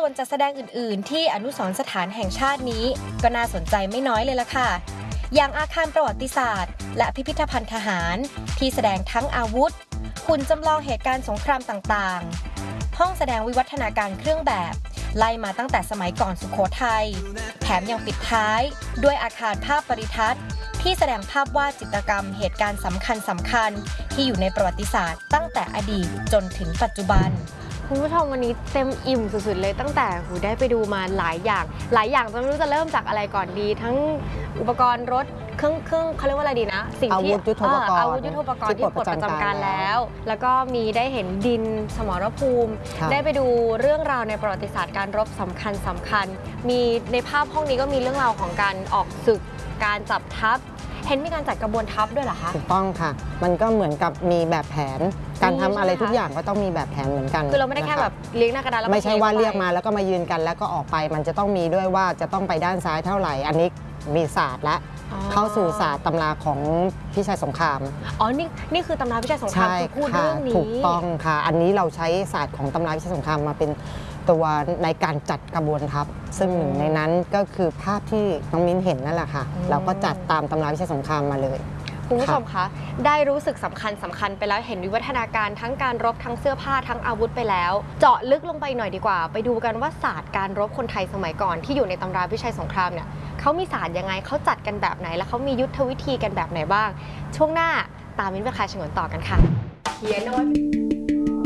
วนจัดแสดงอื่นๆที่อนุสรณ์สถานแห่งชาตินี้ก็น่าสนใจไม่น้อยเลยล่ะค่ะอย่างอาคารประวัติศาสตร์และพิพิธภัณฑ์ทหารที่แสดงทั้งอาวุธหุ่นจำลองเหตุการณ์สงครามต่างๆห้องแสดงวิวัฒนาการเครื่องแบบไล่มาตั้งแต่สมัยก่อนสุโขทัยแถมยังปิดท้ายด้วยอาคารภาพปริทัศน์ที่แสดงภาพวาดจิตรกรรมเหตุการณ์สำคัญที่อยู่ในประวัติศาสตร์ตั้งแต่อดีตจนถึงปัจจุบันคุณผู้ชมวันนี้เต็มอิ่มสุดๆเลยตั้งแต่ได้ไปดูมาหลายอย่างจะไม่รู้จะเริ่มจากอะไรก่อนดีทั้งอุปกรณ์รถเครื่องเขาเรียกว่าอะไรดีนะสิ่งที่อาวุธยุทโธปกรณ์ที่ปลดประจำการแล้วก็มีได้เห็นดินสมรภูมิได้ไปดูเรื่องราวในประวัติศาสตร์การรบสำคัญมีในภาพห้องนี้ก็มีเรื่องราวของการออกศึกการจับทัพเห็นมีการจัดกระบวนทัพด้วยเหรอคะถูกต้องค่ะมันก็เหมือนกับมีแบบแผนการทำอะไรทุกอย่างก็ต้องมีแบบแผนเหมือนกันคือเราไม่ได้แค่แบบเลี้ยงหน้ากระดานแล้วไม่ใช่ว่าเรียกมาแล้วก็มายืนกันแล้วก็ออกไปมันจะต้องมีด้วยว่าจะต้องไปด้านซ้ายเท่าไหร่อันนี้มีศาสตร์และเข้าสู่ศาสตร์ตำราของพิชัยสงครามนี่คือตำราพิชัยสงครามพูดเรื่องนี้ถูกต้องค่ะอันนี้เราใช้ศาสตร์ของตำราพิชัยสงครามมาเป็นตัวในการจัดกระบวนทัพซึ่งหนึ่งในนั้นก็คือภาพที่น้องมิ้นเห็นนั่นแหละค่ะเราก็จัดตามตำราพิชัยสงครามมาเลยคุณผู้ชมคะได้รู้สึกสำคัญไปแล้วเห็นวิวัฒนาการทั้งการรบทั้งเสื้อผ้าทั้งอาวุธไปแล้วเจาะลึกลงไปหน่อยดีกว่าไปดูกันว่าศาสตร์การรบคนไทยสมัยก่อนที่อยู่ในตำราพิชัยสงครามเนี่ยเขามีศาสตร์ยังไงเขาจัดกันแบบไหนแล้วเขามียุทธวิธีกันแบบไหนบ้างช่วงหน้าตามมิ้นไปคลายฉงนต่อกันค่ะเฮียน้อย